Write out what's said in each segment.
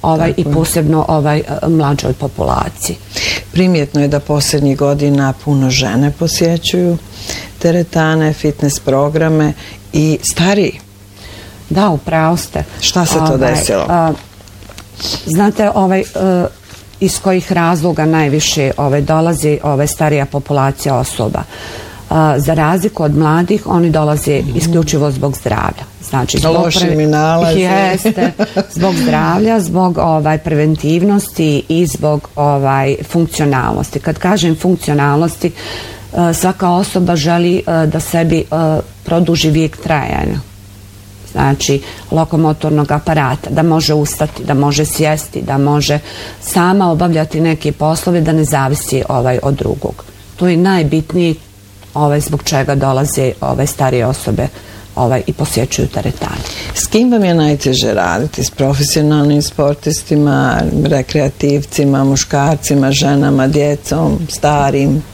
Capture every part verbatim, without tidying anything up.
ovaj, i posebno ovaj, mlađoj populaciji. Primjetno je da posljednjih godina puno žene posjećuju teretane, fitness programe i stariji. Da, upravo ste. Šta se to ovaj, desilo? A, znate, ovaj, a, iz kojih razloga najviše ovaj, dolazi ovaj, starija populacija osoba? A, za razliku od mladih, oni dolaze mm. isključivo zbog zdravlja. Znači, zbog loši mi nalazi. Jeste, zbog zdravlja, zbog ovaj, preventivnosti i zbog ovaj, funkcionalnosti. Kad kažem funkcionalnosti, svaka osoba želi da sebi produži vijek trajanja. Znači, lokomotornog aparata, da može ustati, da može sjesti, da može sama obavljati neke poslove, da ne zavisi ovaj, od drugog. To je najbitnije ovaj, zbog čega dolaze ovaj, starije osobe ovaj, i posjećuju teretane. S kim vam je najteže raditi? S profesionalnim sportistima, rekreativcima, muškarcima, ženama, djecom, starim?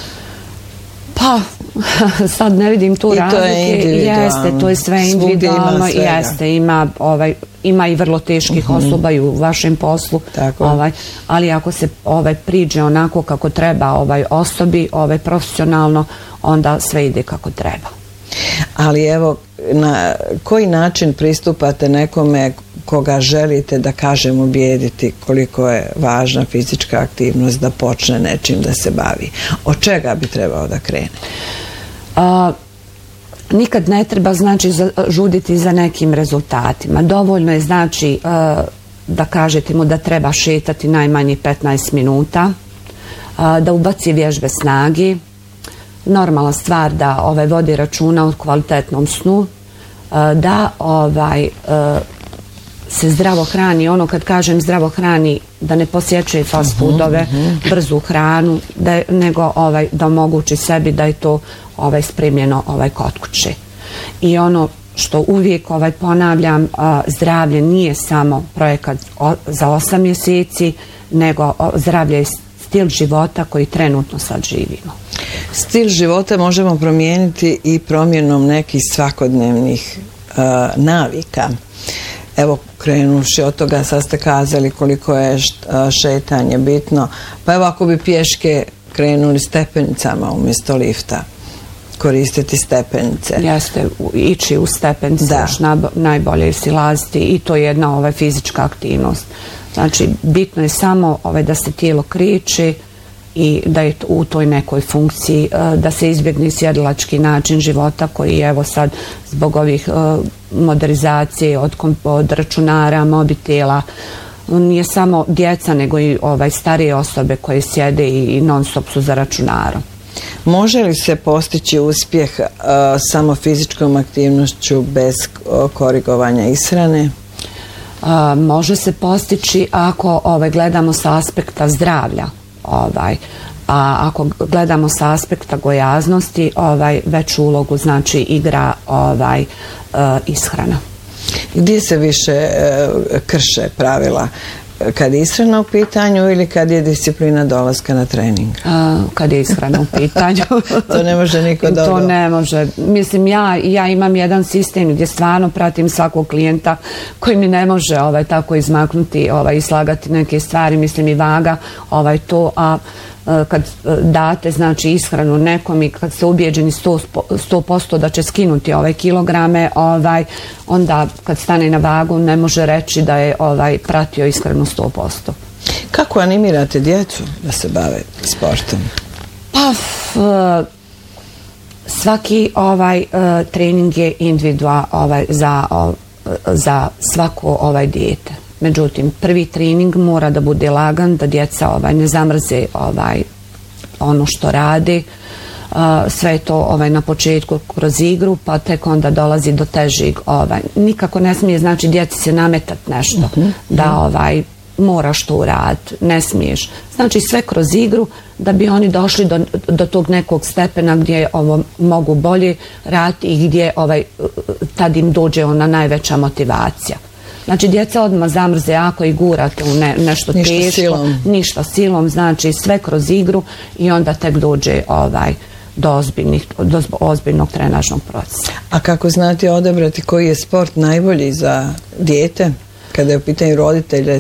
Pa, sad ne vidim tu razlike. I to je individualno. Jeste, to je sve individualno. Jeste, ima, ovaj, ima i vrlo teških uh-huh. osoba i u vašem poslu. Ovaj, ali ako se ovaj, priđe onako kako treba ovaj, osobi, ovaj, profesionalno, onda sve ide kako treba. Ali evo, na koji način pristupate nekome koga želite, da kažem, ubijediti koliko je važna fizička aktivnost, da počne nečim da se bavi? Od čega bi trebao da krene? A, nikad ne treba, znači, žuditi za nekim rezultatima. Dovoljno je, znači, a, da kažete mu da treba šetati najmanje petnaest minuta, a, da ubaci vježbe snagi, normalna stvar da ovaj, vodi računa o kvalitetnom snu, da ovaj, se zdravo hrani, ono kad kažem zdravo hrani, da ne posjećuje fast foodove, uh-huh. brzu hranu, da, nego ovaj, da omogući sebi da je to ovaj, spremljeno ovaj, kod kuće. I ono što uvijek ovaj, ponavljam, zdravlje nije samo projekat za osam mjeseci, nego zdravlje je stil života koji trenutno sad živimo. Stil života možemo promijeniti i promjenom nekih svakodnevnih uh, navika. Evo, krenuši od toga, sad ste kazali koliko je šetanje bitno. Pa evo, ako bi pješke krenuli stepenicama umjesto lifta, koristiti stepenice. Jeste, ići u stepenice, još najbolje silaziti i to je jedna ovaj, fizička aktivnost. Znači, bitno je samo ovaj, da se tijelo kreće i da je u toj nekoj funkciji, da se izbjegne sjedilački način života koji je evo sad zbog ovih modernizacije od, od računara, mobitela, nije samo djeca nego i ovaj, starije osobe koje sjede i non stop su za računarom. Može li se postići uspjeh uh, samo fizičkom aktivnošću bez uh, korigovanja ishrane? Uh, može se postići ako ovaj, gledamo sa aspekta zdravlja. Ovaj, a ako gledamo sa aspekta gojaznosti, ovaj, veću ulogu znači igra ovaj, uh, ishrana. Gdje se više uh, krše pravila? Kad je ishrana u pitanju ili kad je disciplina dolaska na trening? A, kad je ishrana u pitanju. To ne može niko dobro. To ne može. Mislim, ja, ja imam jedan sistem gdje stvarno pratim svakog klijenta koji mi ne može ovaj, tako izmaknuti ovaj, i slagati neke stvari. Mislim i vaga ovaj, to, a kad date znači ishranu nekom i kad ste ubijeđeni sto posto da će skinuti ove kilograme, ovaj, onda kad stane na vagu ne može reći da je ovaj, pratio ishranu sto posto. Kako animirate djecu da se bave sportom? Pa svaki ovaj trening je individualan ovaj, za, za svako ovaj dijete. Međutim, prvi trening mora da bude lagan, da djeca ovaj, ne zamrze ovaj, ono što radi. Uh, sve je to ovaj, na početku kroz igru, pa tek onda dolazi do težeg. Ovaj. Nikako ne smije, znači, djeci se nametati nešto, uh-huh. da ovaj, moraš to uraditi, ne smiješ. Znači, sve kroz igru, da bi oni došli do, do tog nekog stepena gdje ovo mogu bolje raditi i gdje ovaj, tad im dođe ona najveća motivacija. Znači, djeca odmah zamrze ako i gurate u ne, nešto ništa teško. Silom. Ništa silom. Znači, sve kroz igru i onda tek dođe ovaj, do, ozbiljnih, do ozbiljnog trenažnog procesa. A kako znate odabrati koji je sport najbolji za dijete? Kada je u pitanju roditelje,